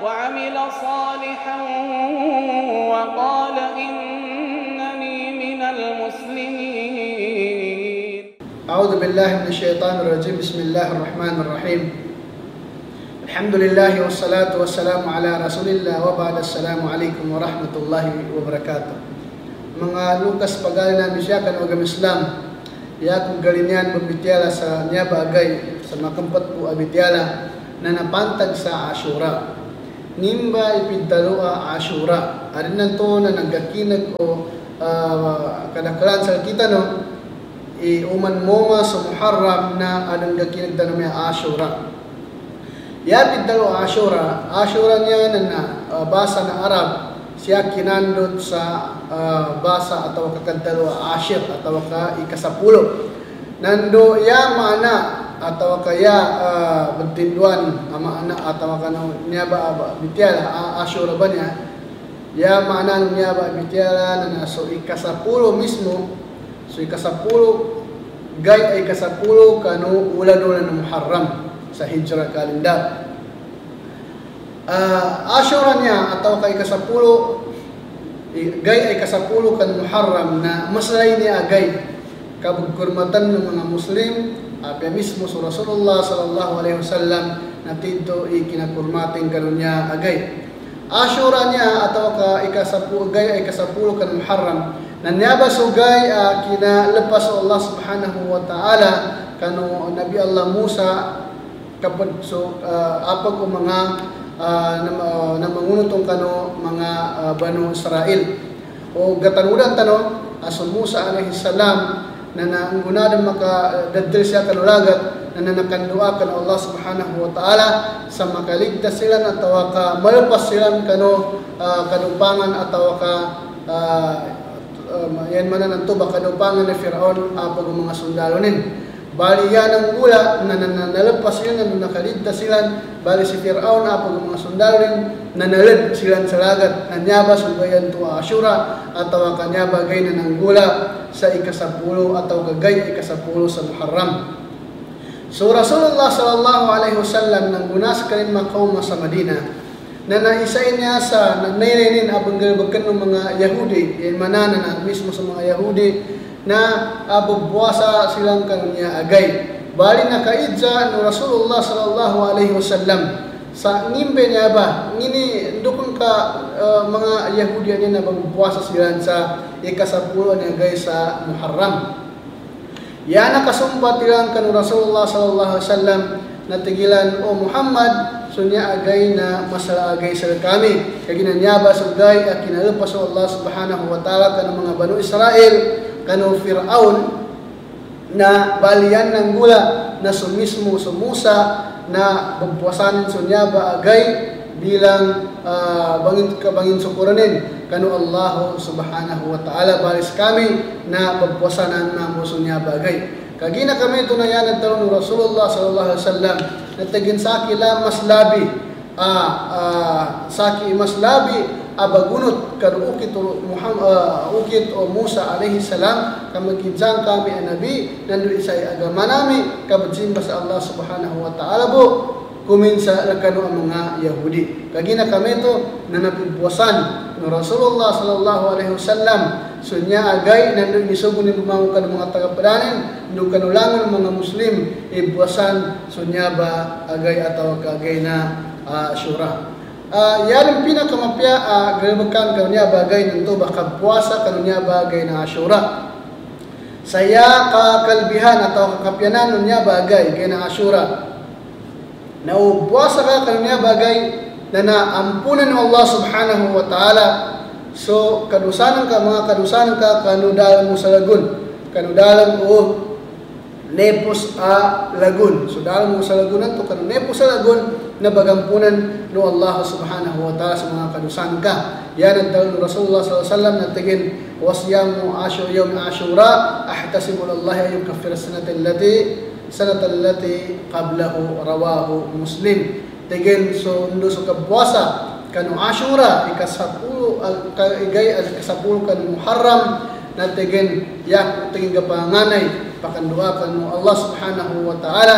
وعمل صالحا وقال إنني من المسلمين. أعوذ بالله من الشيطان الرجيم. بسم الله الرحمن الرحيم. الحمد لله والصلاة والسلام على رسول الله وبعد. السلام عليكم ورحمة الله وبركاته. Mga Lukas pagali namin siya kan agam Islam. Ya kung galinyan babitiala sa niya bagay sa makampat po abitiala na napantag sa Ashura. Nimba ipidalua Ashura. Arin na to na nagkakinag o kadakalan sa kita no. Uman moma sa Muharram na anong gakinag na may Ashura. Ya pidalua Ashura. Ashura niya na basa na Arab. Siya kinandot sa basa atau kakadalwa Ashir atau ka ikasapulo. Nando ya mana atau kaya bentinduan ama anak atau kano niya ba bitiala Ashura ba niya? Ya mana niya ba bitiala na so ikasapulo mismo. So ikasapulo gay ay ikasapulo kano ulan-ulan ng Muharram sa Hijrah kalendar. Ashura niya atau kay kasapulo gay ay kasapulo kan Muharram na maslay niya agay kabugkurmatan ng mga Muslim apya mismo sa Rasulullah sallallahu alaihi wasallam na tidto ikinakurmating kanon niya agay. Ashura niya atau ka ikasapulo gay ay kasapulo kan Muharram na niyaba sugay kinalepas Allah subhanahu wa ta'ala kano Nabi Allah Musa kapag so apag o mga na mangunutong kano mga Banu Israel o gatanudan tano aso Musa alaihi salam na naanggunadan makadadil siya kanulagat na nakandua kan Allah subhanahu wa ta'ala sa makaligtas sila na tawa ka malpas sila kano kanupangan atawa ka yan manan ang tuba kanupangan ni Firaun apag o mga sundalo nin. Bali yan ang gula na nalapas sila na nakaligtas sila. Bali si Firaun apag mga sundalo rin nanalid sila sa lagat. Nanyaba sugayan to Ashura atawa kanyaba gay na ng gula sa ikasapulo ataw kagay ikasapulo sa Muharram. So Rasulullah sallallahu alaihi wasallam nang gunas ka rin makauma sa Madina na naisain niya sa nairinin abang galbagan ng mga Yahudi yan manana na mismo sa mga Yahudi na abubwasa silang kanya agay. Bali na kaidza no Rasulullah sallallahu alaihi wasallam sa ngimbe niya ba ngini dukon ka mga Yahudi ani na babwasa sila sa ikasapulo ni agay sa Muharram. Ya nakasumbat ilang kan Rasulullah sallallahu alaihi wasallam na tigilan o Muhammad sunya agay na masala agay sa kami kay ginanyaba sugay at kinalepas Allah subhanahu wa ta'ala kan mga Banu Israel kano Firaun na balian ng gula na sumismo sa Musa na babwasanin sunya ba agay bilang bangin sukuranin kano Allah subhanahu wa ta'ala balis kami na babwasanan na mo sunya ba agay. Kagina kami tunayan at talong Rasulullah sallallahu alaihi wasallam na tagin sa akila maslabi saki maslabi abagunot kan ukit o Musa alaihi salam kamagkidzang kami ang nabi nandu isay agama nami kabadsimba sa Allah subhanahu wa ta'ala po kuminsa lakano ang mga Yahudi. Kagina kami to na napibwasan ng Rasulullah sallallahu alaihi wasallam sunya agay nandu isugo ni bumangukan mga tagapadanin ndu kanulangan ng mga Muslim ibwasan sunya ba agay ataw kagay na Ashura. Yan ang pinakamapya galbakan kanunya bagay nito baka puasa kanunya bagay na Ashura. Saya kakalbihan atau kakapyanan nunya bagay kay na Ashura. Na puasa ka kanunya bagay na naampunan ng Allah subhanahu wa ta'ala. So kadusanan ka mga kadusanan ka kanudalan mo sa lagun. Kanudalan mo nepos lagun. So dalam mo sa lagunan to kanu nepos sa lagun na bagampunan no Allah subhanahu wa ta'ala sa mga kadusan ka. Yan ang tawag ng Rasulullah sallallahu alaihi wasallam na tigin wasyamu yawm Ashura ahtasibu Allah ay yukaffir sanata allati qablahu rawahu Muslim. Tigin so ndo so kabwasa kanu Ashura ikasapulo igay as ikasapulo kanu Muharram na tigin yak tigin kapanganay pakandua kanu Allah subhanahu wa ta'ala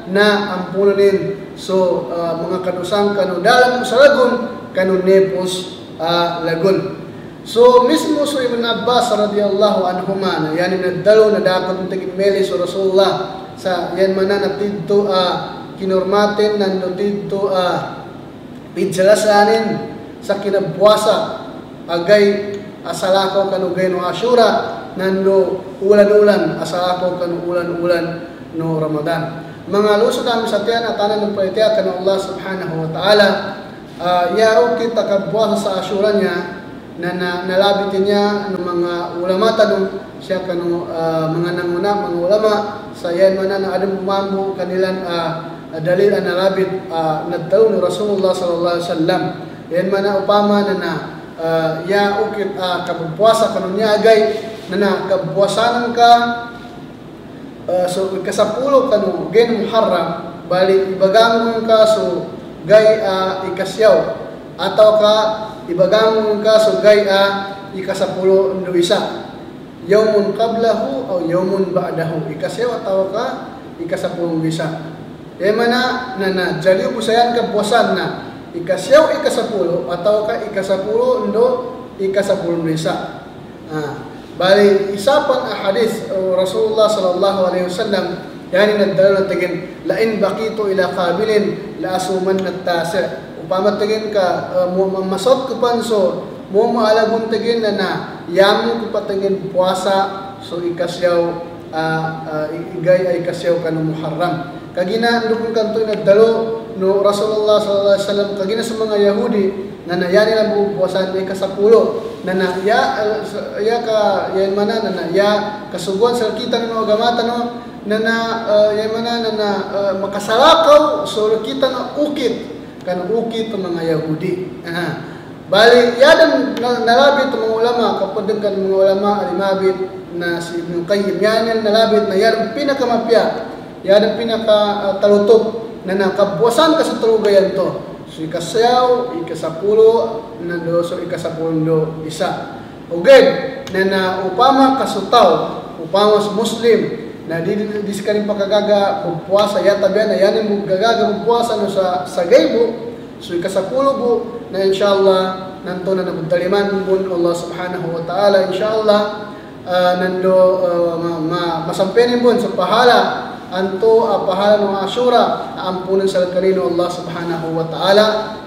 na ampunin so mga kadusang kanu dalam sa lagun kanu nepos lagun. So mismo so Ibn Abbas radhiyallahu anhuma na yan nadalo na dakot tigin meli so Rasulullah sa yan mana natidto kinurmatin nando tidto pidsalasanin sa kinabuasa agay asalako kanugay no Ashura nando ulan-ulan asalako kanu ulan-ulan no Ramadan. Mga lusod namin sa tiyan at tanan ng paitiya kanu Allah subhanahu wa ta'ala yaro kita kabuasa sa Ashura niya na nalabitin niya ng mga ulama tanong siya kanu mga nanguna mga ulama sa yan man na adong pumambo kanilang dalil ang nalabit nagtaon ni Rasulullah sallallahu alaihi wasallam yan man na upama na ya ukit kabupuasa kanu niya agay na kabuasanan ka so ikasapulo kanu gen Muharram bali ibagangon ka so gay ikasyaw atau ka ibagangon ka so gay ikasapulo ndo isa yaumun qablahu o yaumun ba'dahu ikasyaw atau ka ikasapulong isa mana na jaliw busayan ka buwasan na ikasyaw ikasapulo atau ka ikasapulo ndo ikasapulong isa bali isa pang hadis Rasulullah sallallahu alaihi wasallam yani nadalo tigin la in baqitu ila qabilin la asuman at-tasi upama tigin ka masot ko panso mo maalagon tigin na yamu ko patingin puasa so ikasyaw igay ay kasyaw kanu Muharram kagina ndukon kanto nadalo no Rasulullah sallallahu alaihi wasallam kagina sa mga Yahudi na nayani lang buwasan ay kasapulo na ya ka yan mana na ya kasuguan sa kita no agamata no yan mana na makasalakaw so kita na ukit kan ukit ng mga Yahudi bali yadan nalabit ng mga ulama kapag kan mga ulama alimabit na si Ibn Qayyim yan nalabit na yan pinakamapya yan pinaka talutok na nakabuwasan ka sa tulugayan to so ikasyaw ikasapulo nando so ikasapulo isa uged na upama kasutaw upama sa Muslim na di kanin pakagaga pupuasa ya tabian na yan mo gagaga pupuasa no sa gaybo so ikasapulo bu na inshallah nanto na nabudaliman bun Allah subhanahu wa ta'ala inshallah nando masampenin bun sa pahala anto pahala ng Ashura ampunan sa kanino Allah subhanahu wa ta'ala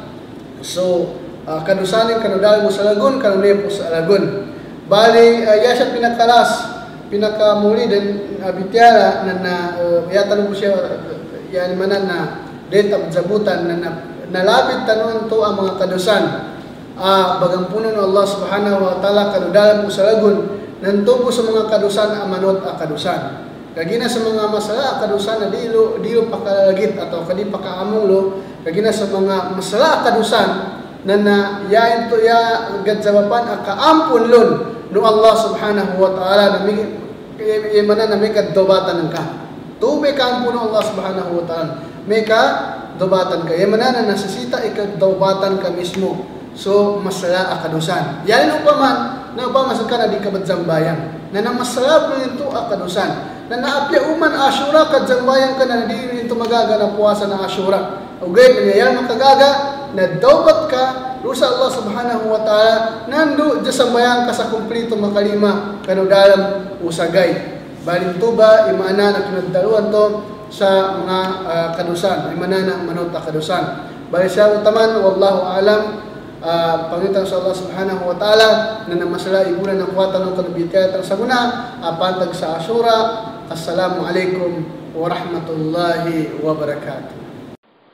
so kadusanin kanudal mo sa lagun kanunepo sa lagun bali yasya pinakamuli din bitiara na yatanong ko siya yan manan na date of zabutan na nalabit tanon to ang mga kadusan bagampunan ng Allah subhanahu wa ta'ala kanudal mo sa lagun nantubo sa mga kadusan amanot kadusan kagina sa mga masala kadusan na dilo pakalalagit atau kadi pakaamulo kagina sa mga masala kadusan na yain to ya gadzabapan akaampun lon no Allah subhanahu wa ta'ala na mana na may kadobatan ka tubay ka ampun Allah subhanahu wa ta'ala may ka dobatan ka mana na nasisita ikadobatan ka mismo so masala kadusan yain upaman na upama sa kana di kabadzambayan na masala nito kadusan na naapya uman Ashura kadzambayan ka na di nito magaga na puasa na Ashura okay yan makagaga na daubat ka rusa Allah subhanahu wa ta'ala nando jasambayan ka sa kumplito makalima kanudalam usagay balin tuba imana na kinagdaluan to sa mga kadusan imana na manota kadusan bali siya utaman wallahu alam pangitan sa Allah subhanahu wa ta'ala na namasala ibulan ng kuwatan ng kalubitaya sa guna pantag sa Ashura. Assalamu alaikum wa rahmatullahi wa barakatuh.